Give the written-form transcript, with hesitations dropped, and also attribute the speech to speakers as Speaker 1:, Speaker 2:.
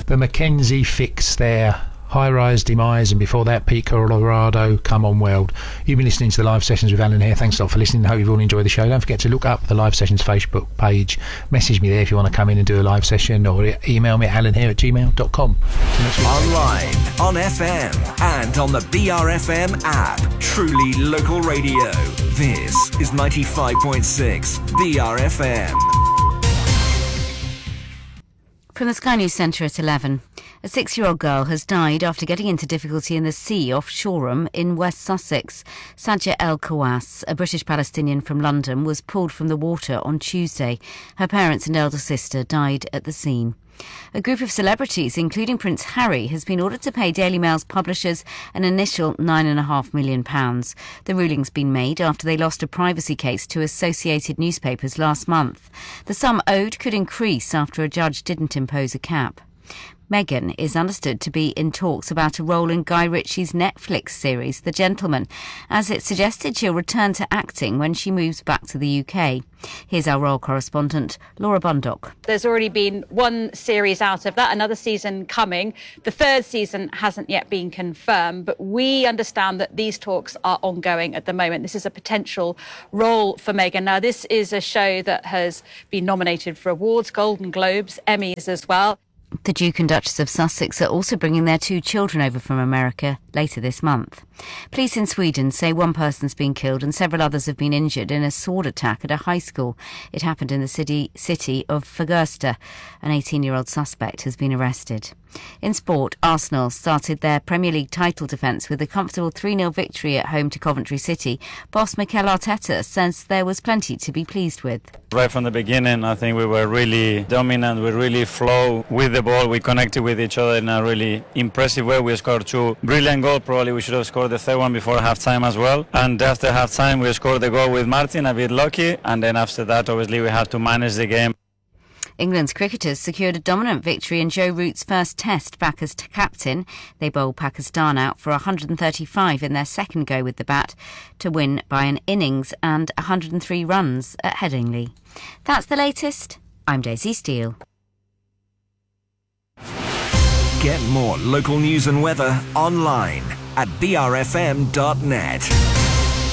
Speaker 1: The Mackenzie fix there. High-rise demise, and before that, Pete Colorado, Come On World. You've been listening to the live sessions with Alan here. Thanks a lot for listening. Hope you've all enjoyed the show. Don't forget to look up the live sessions Facebook page. Message me there if you want to come in and do a live session, or email me at alanhere@gmail.com.
Speaker 2: Online, on FM, and on the BRFM app. Truly local radio. This is 95.6 BRFM.
Speaker 3: From the Sky News Centre at 11. A 6-year-old girl has died after getting into difficulty in the sea off Shoreham in West Sussex. Sajja El Kawas, a British Palestinian from London, was pulled from the water on Tuesday. Her parents and elder sister died at the scene. A group of celebrities, including Prince Harry, has been ordered to pay Daily Mail's publishers an initial £9.5 million. The ruling's been made after they lost a privacy case to Associated Newspapers last month. The sum owed could increase after a judge didn't impose a cap. Meghan is understood to be in talks about a role in Guy Ritchie's Netflix series, The Gentleman, as it's suggested she'll return to acting when she moves back to the UK. Here's our royal correspondent, Laura Bundock.
Speaker 4: There's already been one series out of that, another season coming. The third season hasn't yet been confirmed, but we understand that these talks are ongoing at the moment. This is a potential role for Meghan. Now, this is a show that has been nominated for awards, Golden Globes, Emmys as well.
Speaker 3: The Duke and Duchess of Sussex are also bringing their 2 children over from America later this month. Police in Sweden say one person's been killed and several others have been injured in a sword attack at a high school. It happened in the city of Fagersta. An 18-year-old suspect has been arrested. In sport, Arsenal started their Premier League title defence with a comfortable 3-0 victory at home to Coventry City. Boss Mikel Arteta says there was plenty to be pleased with.
Speaker 5: Right from the beginning, I think we were really dominant. We really flow with the ball. We connected with each other in a really impressive way. We scored 2 brilliant goals. Probably we should have scored the third one before half-time as well. And after half-time, we scored the goal with Martin, a bit lucky. And then after that, obviously, we had to manage the game.
Speaker 3: England's cricketers secured a dominant victory in Joe Root's first test back as captain. They bowled Pakistan out for 135 in their second go with the bat to win by an innings and 103 runs at Headingley. That's the latest. I'm Daisy Steele.
Speaker 2: Get more local news and weather online at brfm.net.